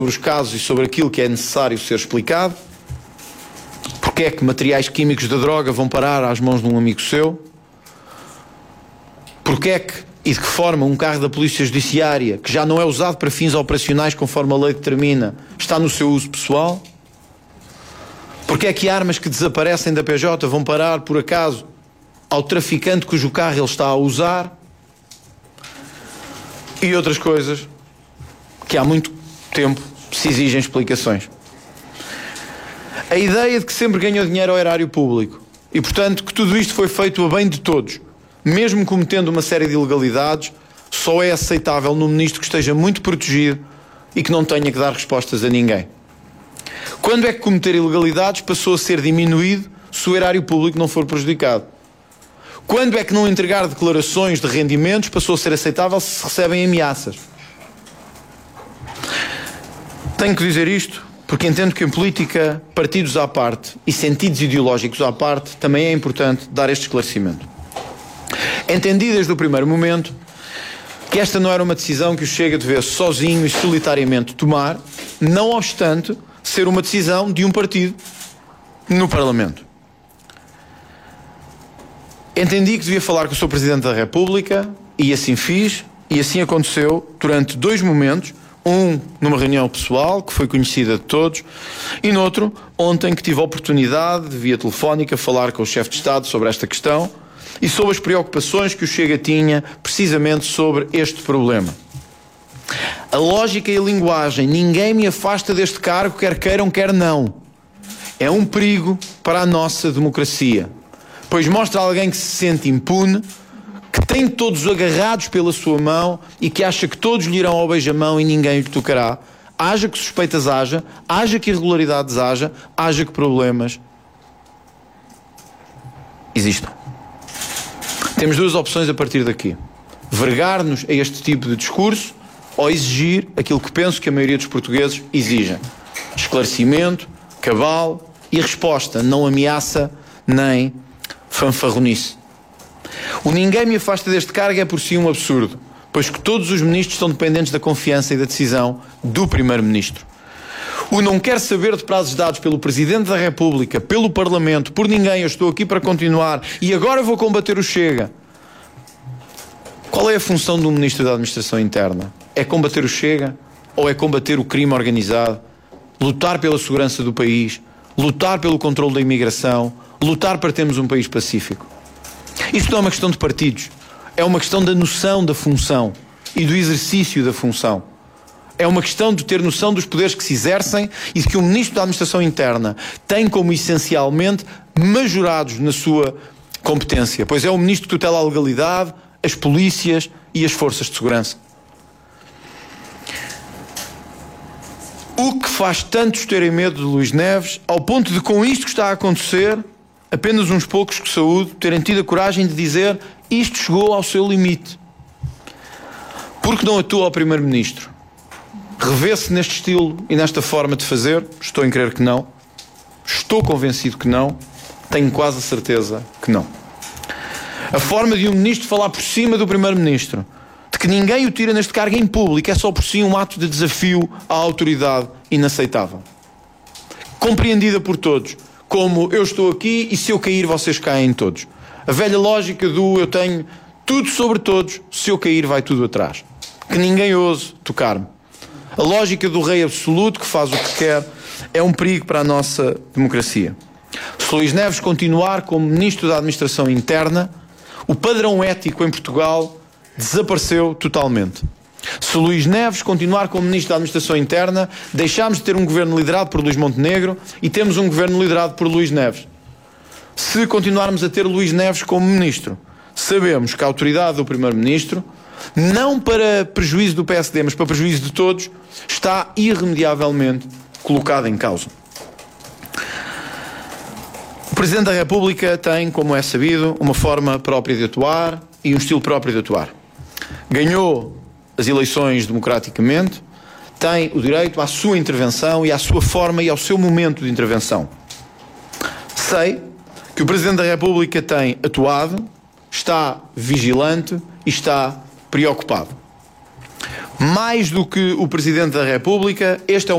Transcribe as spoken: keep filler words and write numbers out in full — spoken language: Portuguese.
os casos e sobre aquilo que é necessário ser explicado. Porque é que materiais químicos da droga vão parar às mãos de um amigo seu? Porque é que e de que forma um carro da Polícia Judiciária, que já não é usado para fins operacionais conforme a lei determina, está no seu uso pessoal? Porque é que armas que desaparecem da P J vão parar, por acaso, ao traficante cujo carro ele está a usar? E outras coisas que há muito tempo se exigem explicações. A ideia de que sempre ganhou dinheiro ao erário público e, portanto, que tudo isto foi feito a bem de todos, mesmo cometendo uma série de ilegalidades, só é aceitável num ministro que esteja muito protegido e que não tenha que dar respostas a ninguém. Quando é que cometer ilegalidades passou a ser diminuído se o erário público não for prejudicado? Quando é que não entregar declarações de rendimentos passou a ser aceitável se se recebem ameaças? Tenho que dizer isto porque entendo que em política, partidos à parte e sentidos ideológicos à parte, também é importante dar este esclarecimento. Entendi desde o primeiro momento que esta não era uma decisão que o Chega devesse sozinho e solitariamente tomar, não obstante ser uma decisão de um partido no Parlamento. Entendi que devia falar com o senhor Presidente da República e assim fiz, e assim aconteceu durante dois momentos, um numa reunião pessoal, que foi conhecida de todos, e noutro, ontem, que tive a oportunidade, de via telefónica, falar com o chefe de Estado sobre esta questão e sobre as preocupações que o Chega tinha precisamente sobre este problema. A lógica e a linguagem, ninguém me afasta deste cargo, quer queiram, quer não. É um perigo para a nossa democracia, pois mostra alguém que se sente impune, que tem todos agarrados pela sua mão e que acha que todos lhe irão ao beijamão e ninguém lhe tocará. Haja que suspeitas haja, haja que irregularidades haja, haja que problemas existam. Temos duas opções a partir daqui: vergar-nos a este tipo de discurso ou exigir aquilo que penso que a maioria dos portugueses exigem: esclarecimento, cabal e resposta, não ameaça nem fanfarronice. O ninguém me afasta deste cargo é por si um absurdo, pois que todos os ministros estão dependentes da confiança e da decisão do Primeiro-Ministro. O não quer saber de prazos dados pelo Presidente da República, pelo Parlamento, por ninguém, eu estou aqui para continuar e agora vou combater o Chega. Qual é a função do Ministro da Administração Interna? É combater o Chega ou é combater o crime organizado, lutar pela segurança do país, lutar pelo controle da imigração, lutar para termos um país pacífico? Isto não é uma questão de partidos, é uma questão da noção da função e do exercício da função. É uma questão de ter noção dos poderes que se exercem e de que o Ministro da Administração Interna tem como essencialmente majorados na sua competência, pois é o Ministro que tutela a legalidade, as polícias e as forças de segurança. O que faz tantos terem medo de Luís Neves, ao ponto de, com isto que está a acontecer, apenas uns poucos que saúdo terem tido a coragem de dizer: isto chegou ao seu limite. Porque não atua ao Primeiro-Ministro? Revê-se neste estilo e nesta forma de fazer? Estou em crer que não. Estou convencido que não. Tenho quase a certeza que não. A forma de um ministro falar por cima do Primeiro-Ministro, de que ninguém o tira neste cargo em público, é só por si um ato de desafio à autoridade inaceitável. Compreendida por todos como: eu estou aqui e se eu cair vocês caem todos. A velha lógica do eu tenho tudo sobre todos, se eu cair vai tudo atrás. Que ninguém ouse tocar-me. A lógica do rei absoluto que faz o que quer é um perigo para a nossa democracia. Se Luís Neves continuar como Ministro da Administração Interna, o padrão ético em Portugal desapareceu totalmente. Se Luís Neves continuar como Ministro da Administração Interna, deixamos de ter um governo liderado por Luís Montenegro e temos um governo liderado por Luís Neves. Se continuarmos a ter Luís Neves como Ministro, sabemos que a autoridade do Primeiro-Ministro, não para prejuízo do P S D, mas para prejuízo de todos, está irremediavelmente colocada em causa. O Presidente da República tem, como é sabido, uma forma própria de atuar e um estilo próprio de atuar. Ganhou as eleições democraticamente, tem o direito à sua intervenção e à sua forma e ao seu momento de intervenção. Sei que o Presidente da República tem atuado, está vigilante e está preocupado. Mais do que o Presidente da República, este é o